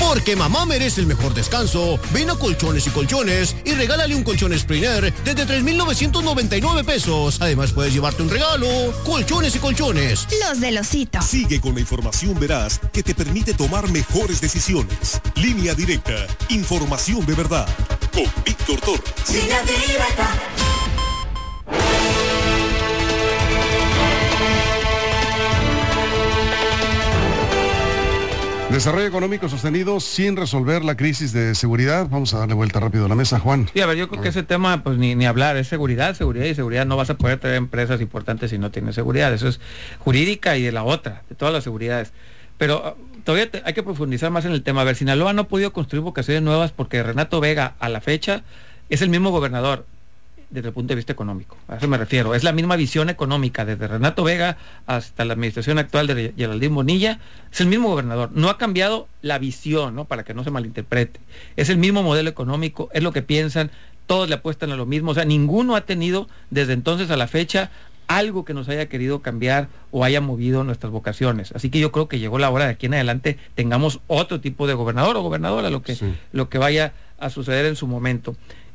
Porque mamá merece el mejor descanso, ven a Colchones y Colchones y regálale un colchón Spriner desde 3,999 pesos. Además puedes llevarte un regalo. Colchones y Colchones. Los del Osito. Sigue con la información veraz que te permite tomar mejores decisiones. Línea Directa. Información de verdad. Con Víctor Torres. Línea Directa. Desarrollo económico sostenido sin resolver la crisis de seguridad. Vamos a darle vuelta rápido a la mesa, Juan. Sí, a ver, yo creo que ese tema, pues ni hablar, es seguridad. No vas a poder tener empresas importantes si no tienes seguridad. Eso es jurídica y de la otra, de todas las seguridades. Pero todavía hay que profundizar más en el tema. A ver, Sinaloa no ha podido construir vocaciones nuevas porque Renato Vega, a la fecha, es el mismo gobernador desde el punto de vista económico. A eso me refiero. Es la misma visión económica, desde Renato Vega hasta la administración actual de Geraldine Bonilla. Es el mismo gobernador. No ha cambiado la visión, ¿no? Para que no se malinterprete. Es el mismo modelo económico, es lo que piensan, todos le apuestan a lo mismo. O sea, ninguno ha tenido, desde entonces a la fecha, algo que nos haya querido cambiar o haya movido nuestras vocaciones. Así que yo creo que llegó la hora de aquí en adelante tengamos otro tipo de gobernador o gobernadora, lo que vaya a suceder en su momento.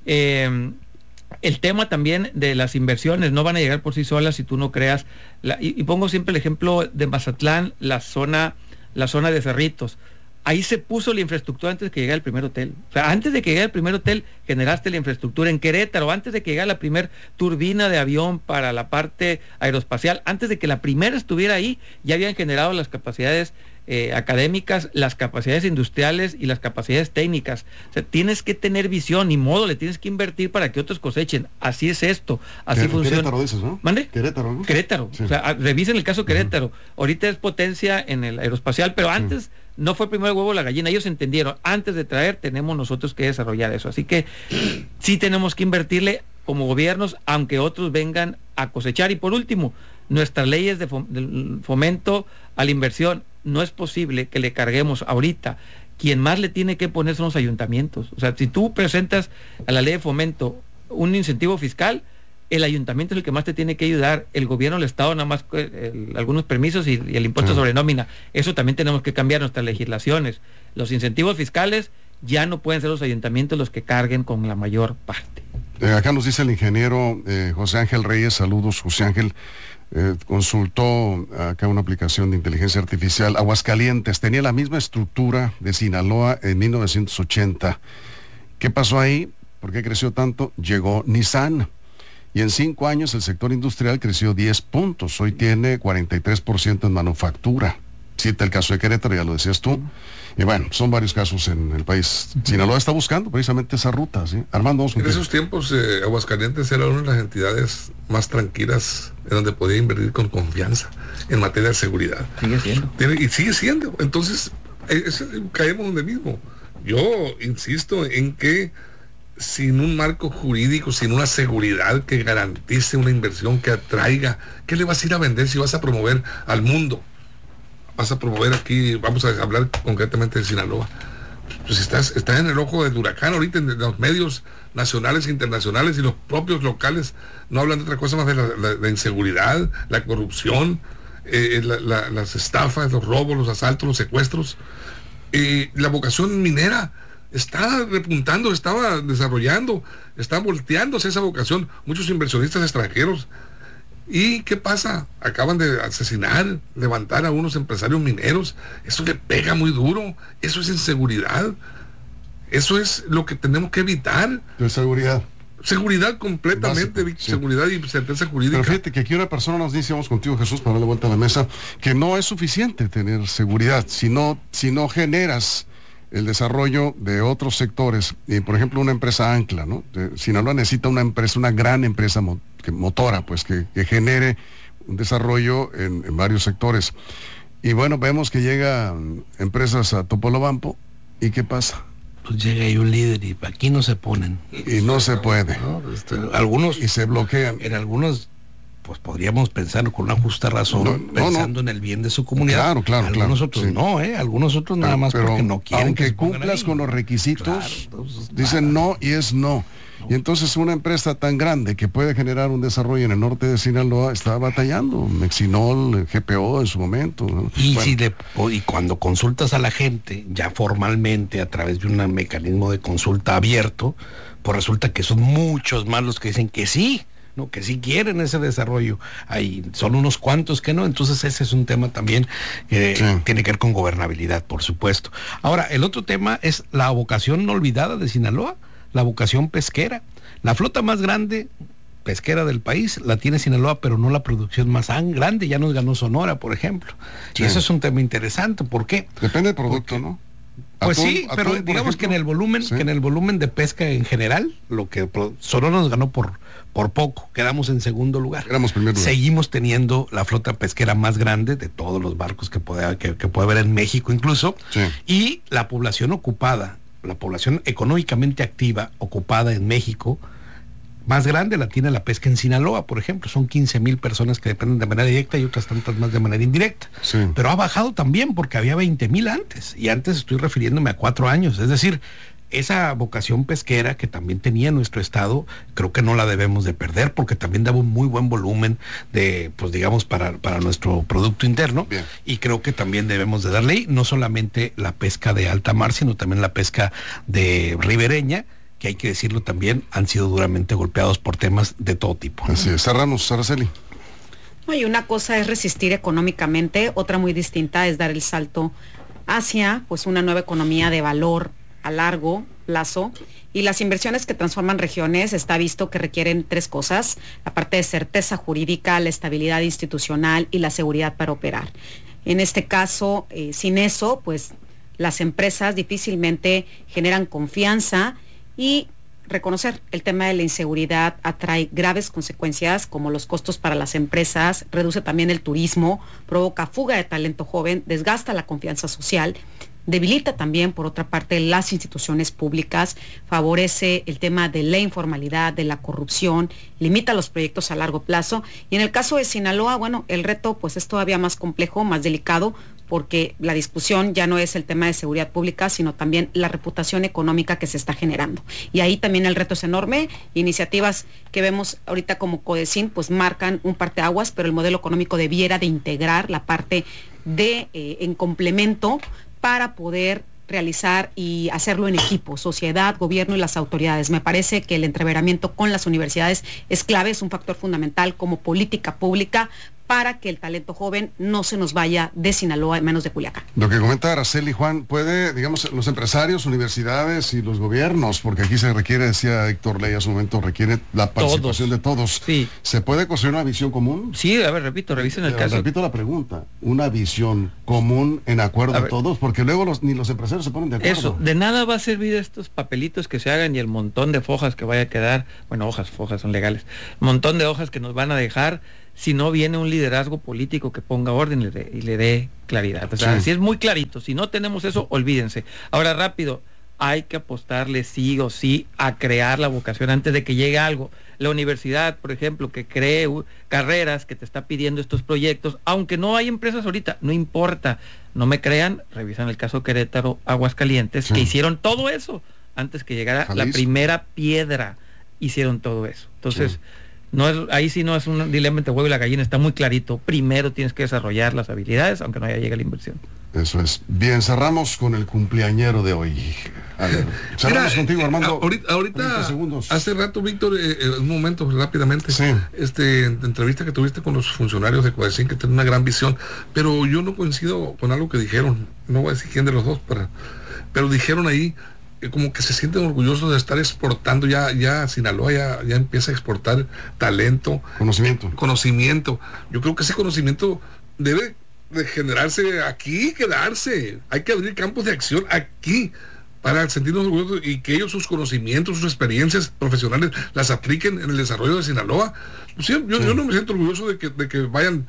El tema también de las inversiones no van a llegar por sí solas si tú no creas, y pongo siempre el ejemplo de Mazatlán, la zona de Cerritos. Ahí se puso la infraestructura antes de que llegara el primer hotel. O sea, antes de que llegara el primer hotel, generaste la infraestructura. En Querétaro, antes de que llegara la primer turbina de avión para la parte aeroespacial, antes de que la primera estuviera ahí, ya habían generado las capacidades académicas, las capacidades industriales y las capacidades técnicas. O sea, tienes que tener visión, ni modo, le tienes que invertir para que otros cosechen. Así es esto, así funciona. Querétaro dices, ¿no? ¿Mande? Querétaro, ¿no? Querétaro. Sí. O sea, revisen el caso Querétaro. Ahorita es potencia en el aeroespacial, pero antes no fue primero el huevo o la gallina. Ellos entendieron, antes de traer tenemos nosotros que desarrollar eso. Así que sí tenemos que invertirle como gobiernos, aunque otros vengan a cosechar. Y por último, nuestras leyes de fomento a la inversión, no es posible que le carguemos ahorita. Quien más le tiene que poner son los ayuntamientos. O sea, si tú presentas a la ley de fomento un incentivo fiscal, el ayuntamiento es el que más te tiene que ayudar. El gobierno, el Estado, nada más algunos permisos y el impuesto sobre nómina. Eso también tenemos que cambiar nuestras legislaciones. Los incentivos fiscales ya no pueden ser los ayuntamientos los que carguen con la mayor parte. Acá nos dice el ingeniero José Ángel Reyes. Saludos, José Ángel. Consultó acá una aplicación de inteligencia artificial. Aguascalientes tenía la misma estructura de Sinaloa en 1980. ¿Qué pasó ahí? ¿Por qué creció tanto? Llegó Nissan y en 5 años el sector industrial creció 10 puntos. Hoy tiene 43% en manufactura. Cita el caso de Querétaro, ya lo decías tú. Y bueno, son varios casos en el país. Sinaloa está buscando precisamente esa ruta, ¿sí? Armando, en esos tiempos Aguascalientes era una de las entidades más tranquilas en donde podía invertir con confianza en materia de seguridad. Sigue siendo. Y sigue siendo. Entonces, caemos donde mismo. Yo insisto en que sin un marco jurídico, sin una seguridad que garantice una inversión que atraiga, ¿qué le vas a ir a vender si vas a promover al mundo? Vas a promover aquí, vamos a hablar concretamente de Sinaloa. Pues estás en el ojo del huracán ahorita en los medios nacionales e internacionales, y los propios locales no hablan de otra cosa más de la inseguridad, la corrupción, las estafas, los robos, los asaltos, los secuestros. La vocación minera está repuntando, estaba desarrollando, está volteándose esa vocación. Muchos inversionistas extranjeros. ¿Y qué pasa? Acaban de asesinar, levantar a unos empresarios mineros. Eso le pega muy duro. Eso es inseguridad. Eso es lo que tenemos que evitar. De seguridad. Seguridad completamente, básico, sí. Seguridad y certeza jurídica. Pero fíjate que aquí una persona nos dice, vamos contigo, Jesús, para darle vuelta a la mesa, que no es suficiente tener seguridad si no generas el desarrollo de otros sectores. Por ejemplo, una empresa ancla, ¿no? Sinaloa necesita una empresa, una gran empresa motora, pues que genere un desarrollo en varios sectores. Y bueno, vemos que llegan empresas a Topolobampo, ¿y qué pasa? Pues llega ahí un líder y aquí no se ponen. Y no se puede. No, algunos... Y se bloquean. En algunos, pues podríamos pensar con una justa razón, pensando en el bien de su comunidad. Claro. Algunos otros sí. No, algunos otros nada más porque no quieren. Aunque cumplas con los requisitos, dicen no y es no. Y entonces una empresa tan grande que puede generar un desarrollo en el norte de Sinaloa está batallando. Mexinol, GPO en su momento, ¿no? Y, y cuando consultas a la gente, ya formalmente, a través de un mecanismo de consulta abierto, pues resulta que son muchos más los que dicen que sí, ¿no? Que sí quieren ese desarrollo. Hay, son unos cuantos que no, entonces ese es un tema también que tiene que ver con gobernabilidad, por supuesto. Ahora, el otro tema es la vocación no olvidada de Sinaloa, la vocación pesquera. La flota más grande pesquera del país la tiene Sinaloa, pero no la producción más grande. Ya nos ganó Sonora, por ejemplo. Sí. Y eso es un tema interesante. ¿Por qué? Depende del producto, ¿no? Pues sí, pero digamos que en el volumen de pesca en general, lo que Sonora nos ganó por poco, quedamos en segundo lugar. Éramos primer lugar. Seguimos teniendo la flota pesquera más grande de todos los barcos que puede haber en México incluso, y la población ocupada, la población económicamente activa ocupada en México, más grande la tiene la pesca en Sinaloa, por ejemplo. Son 15,000 personas que dependen de manera directa y otras tantas más de manera indirecta. Sí. Pero ha bajado también porque había 20,000 antes. Y antes estoy refiriéndome a 4 años. Es decir, esa vocación pesquera que también tenía nuestro estado, creo que no la debemos de perder, porque también daba un muy buen volumen de, pues digamos, para nuestro producto interno. Bien. Y creo que también debemos de darle, no solamente la pesca de alta mar, sino también la pesca de ribereña, que hay que decirlo también, han sido duramente golpeados por temas de todo tipo. Así es. Cerramos, Araceli. Y una cosa es resistir económicamente, otra muy distinta es dar el salto hacia pues una nueva economía de valor a largo plazo, y las inversiones que transforman regiones está visto que requieren 3 cosas: la parte de certeza jurídica, la estabilidad institucional y la seguridad para operar. En este caso, sin eso, pues las empresas difícilmente generan confianza, y reconocer el tema de la inseguridad atrae graves consecuencias como los costos para las empresas, reduce también el turismo, provoca fuga de talento joven, desgasta la confianza social, debilita también, por otra parte, las instituciones públicas, favorece el tema de la informalidad, de la corrupción, limita los proyectos a largo plazo. Y en el caso de Sinaloa, bueno, el reto pues es todavía más complejo, más delicado, porque la discusión ya no es el tema de seguridad pública, sino también la reputación económica que se está generando. Y ahí también el reto es enorme. Iniciativas que vemos ahorita como Codecin pues marcan un parteaguas, pero el modelo económico debiera de integrar la parte de en complemento para poder realizar y hacerlo en equipo, sociedad, gobierno y las autoridades. Me parece que el entreveramiento con las universidades es clave, es un factor fundamental como política pública para que el talento joven no se nos vaya de Sinaloa en menos de Culiacán. Lo que comenta Araceli, Juan, puede, digamos, los empresarios, universidades y los gobiernos, porque aquí se requiere, decía Héctor Ley hace un momento, requiere la participación de todos. Sí. ¿Se puede construir una visión común? Sí, a ver, revisen el caso. Repito la pregunta, una visión común en acuerdo de todos, porque luego ni los empresarios se ponen de acuerdo. Eso, de nada va a servir estos papelitos que se hagan y el montón de fojas que vaya a quedar, bueno, fojas son legales, montón de hojas que nos van a dejar si no viene un liderazgo político que ponga orden y le dé claridad. O sea, si es muy clarito, si no tenemos eso, olvídense. Ahora, rápido, hay que apostarle sí o sí a crear la vocación antes de que llegue algo. La universidad, por ejemplo, que cree carreras, que te está pidiendo estos proyectos, aunque no hay empresas ahorita, no importa. No me crean, revisan el caso Querétaro, Aguascalientes, que hicieron todo eso antes que llegara Jalisco. La primera piedra, hicieron todo eso. Entonces, no es, ahí sí no es un dilema entre huevo y la gallina, está muy clarito. Primero tienes que desarrollar las habilidades, aunque no haya llegado la inversión. Eso es. Bien, cerramos con el cumpleañero de hoy. A ver, cerramos contigo, Armando. Ahorita hace rato, Víctor, un momento rápidamente, entrevista que tuviste con los funcionarios de Codecin, que tienen una gran visión, pero yo no coincido con algo que dijeron, no voy a decir quién de los dos, pero dijeron ahí como que se sienten orgullosos de estar exportando, ya Sinaloa ya empieza a exportar talento, conocimiento. Yo creo que ese conocimiento debe de generarse aquí, quedarse. Hay que abrir campos de acción aquí para sentirnos orgullosos y que ellos sus conocimientos, sus experiencias profesionales las apliquen en el desarrollo de Sinaloa. Pues sí, yo no me siento orgulloso de que vayan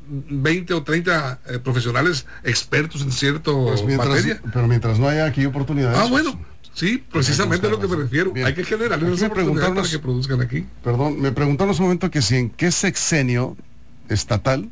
20 o 30 profesionales expertos en cierto materia. Pero mientras no haya aquí oportunidades. Bueno. Sí, precisamente a lo que me refiero. Bien. Hay que generarles esa oportunidad para que produzcan aquí. Perdón, me preguntaron hace un momento que si en qué sexenio estatal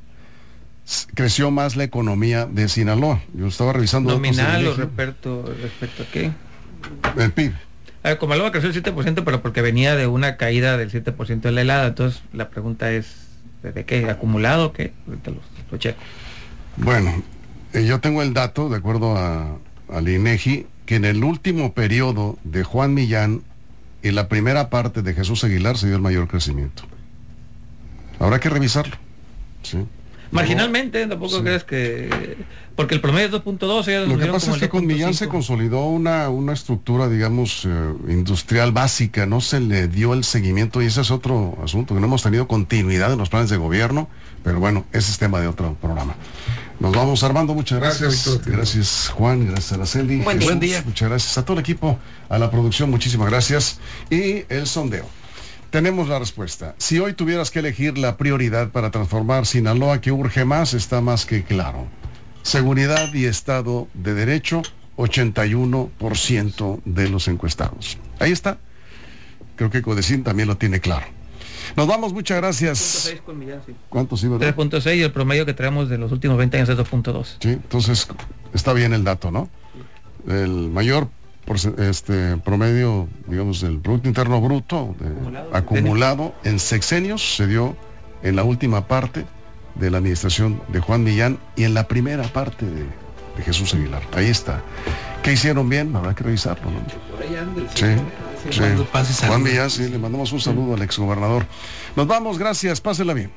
creció más la economía de Sinaloa. Yo estaba revisando nominal o respecto a qué. El PIB. Comalova creció el 7%, pero porque venía de una caída del 7% de la helada. Entonces la pregunta es, ¿de qué? ¿Acumulado o qué? Ahorita lo checo. Bueno, yo tengo el dato, de acuerdo al INEGI, que en el último periodo de Juan Millán y la primera parte de Jesús Aguilar se dio el mayor crecimiento. Habrá que revisarlo. ¿Sí? Marginalmente, tampoco crees que... Porque el promedio es 2.2. Lo que pasa es que con Millán se consolidó una estructura, digamos, industrial básica, no se le dio el seguimiento, y ese es otro asunto, que no hemos tenido continuidad en los planes de gobierno, pero bueno, ese es tema de otro programa. Nos vamos, Armando, muchas gracias. Víctor. Gracias, Juan, gracias, Araceli. Buen día. Muchas gracias a todo el equipo, a la producción, muchísimas gracias. Y el sondeo. Tenemos la respuesta. Si hoy tuvieras que elegir la prioridad para transformar Sinaloa, que urge más, está más que claro. Seguridad y Estado de Derecho, 81% de los encuestados. Ahí está. Creo que Codecín también lo tiene claro. Nos vamos, muchas gracias. 3.6 con Millán, sí. ¿Cuánto sí, verdad? 3.6 y el promedio que traemos de los últimos 20 años es 2.2. Sí, entonces está bien el dato, ¿no? El mayor promedio, digamos, del Producto Interno Bruto acumulado en sexenios se dio en la última parte de la administración de Juan Millán y en la primera parte de Jesús Aguilar. Ahí está. ¿Qué hicieron bien? Habrá que revisarlo, ¿no? Sí. Juan Millán, sí, le mandamos un saludo al exgobernador. Nos vamos, gracias, pásenla bien.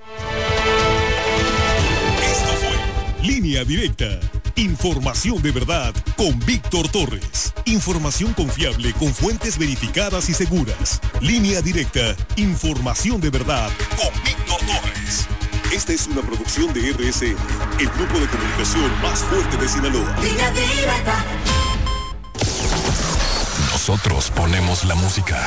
Esto fue Línea Directa. Información de verdad con Víctor Torres. Información confiable con fuentes verificadas y seguras. Línea Directa. Información de verdad con Víctor Torres. Esta es una producción de RSN, el grupo de comunicación más fuerte de Sinaloa. Línea Directa. Nosotros ponemos la música.